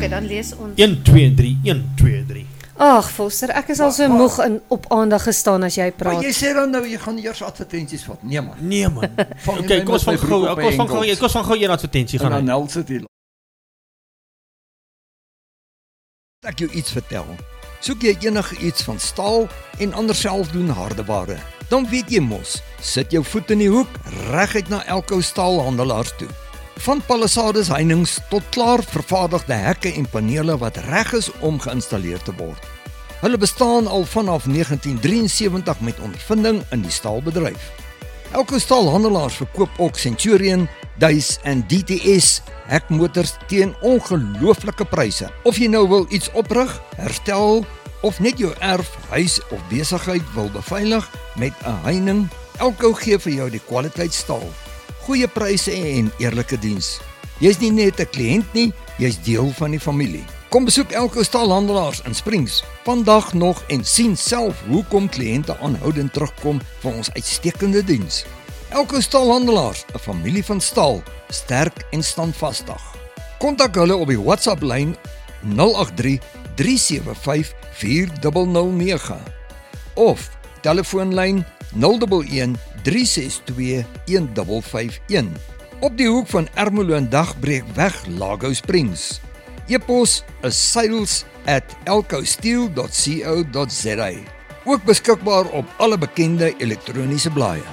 Okay, dan lees ons. 1, 2, 3, 1, 2, 3. Ag, Foster, ek is al so moeg op aandag gestaan as jy Maar praat. jy sê dan nou, jy gaan eers advertensies vat. Nee man. Nee man. Vang jy Okay, my kom ons met van my broek op my enkels. gou een advertensie En gaan dan hy. Nel sit hier. Ek jou iets vertel. Soek jy enige iets van staal en ander selfdoen hardeware, dan weet jy mos, sit jou voet in die hoek, reguit na Elko staalhandelaars toe. Van palissades heininge tot klaar vervaardigde hekke en panele wat reg is om geïnstalleer te word. Hulle bestaan al vanaf 1973 met ondervinding in die staalbedryf. Elko staalhandelaars verkoop ook Centurion, Duis en DTS hekmotors teen ongelooflike pryse. Of jy nou wil iets oprig, herstel of net jou erf, huis of besigheid wil beveilig met 'n heining, Elko gee vir jou die kwaliteit staal. Goeie pryse en eerlike diens. Jy's nie net 'n kliënt nie, jy's deel van die familie. Kom besoek Elko staalhandelaars in Springs vandag nog en sien self hoekom kliënte aanhoudend terugkom vir ons uitstekende diens. Elko staalhandelaars, 'n familie van staal, sterk en standvastig. Kontak hulle op die WhatsApp lyn 083 375 4009 of telefoonlyn 011 362 1551 op die hoek van Ermelo en Dagbreekweg, Lago Springs. E-pos is sales@elcosteel.co.za. Ook beskikbaar op alle bekende elektroniese blaaie.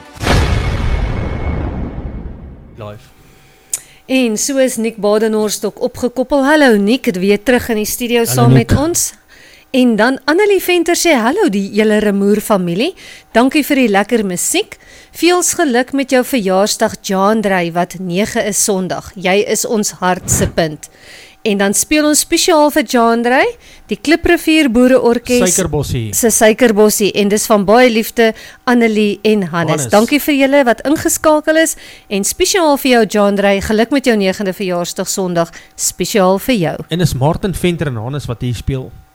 Live. En so is Nick Badenhorst ook opgekoppel. Hallo Nick, weer terug in die studio saam met ons. En dan Annelie Venter sê hallo die hele Remoer familie. Dankie vir die lekker musiek. Veels geluk met jou verjaarsdag Jandrey wat 9 is Sondag. Jy is ons hart se punt. En dan speel ons spesiaal vir Jandrey, die Kliprivier Boereorkes Suikerbossie. se Suikerbossie en dis van baie liefde Annelie en Hannes. Dankie vir julle wat ingeskakel is en spesiaal vir jou Jandrey, geluk met jou 9de verjaarsdag Sondag, spesiaal vir jou. En is Martin Venter en Hannes wat hier speel.